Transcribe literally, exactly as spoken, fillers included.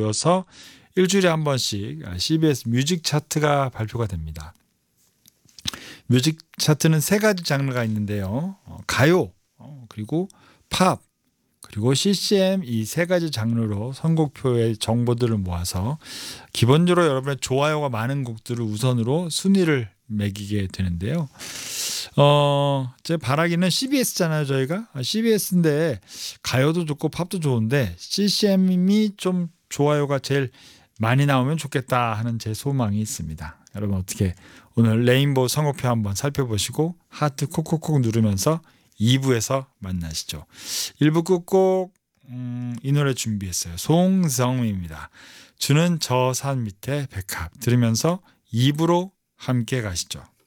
이어서 일주일에 한 번씩 씨비에스 뮤직 차트가 발표가 됩니다. 뮤직 차트는 세 가지 장르가 있는데요. 가요, 그리고 팝, 그리고 씨씨엠 이 세 가지 장르로 선곡표의 정보들을 모아서 기본적으로 여러분의 좋아요가 많은 곡들을 우선으로 순위를 매기게 되는데요. 어, 제 바라기는 씨비에스잖아요, 저희가. 씨비에스인데 가요도 좋고 팝도 좋은데 씨씨엠이 좀 좋아요가 제일 많이 나오면 좋겠다 하는 제 소망이 있습니다. 여러분 어떻게 오늘 레인보우 선곡표 한번 살펴보시고 하트 콕콕콕 누르면서 이 부에서 만나시죠. 일 부 끝곡 음, 이 노래 준비했어요. 송성미입니다. 주는 저 산 밑에 백합 들으면서 이 부로 함께 가시죠.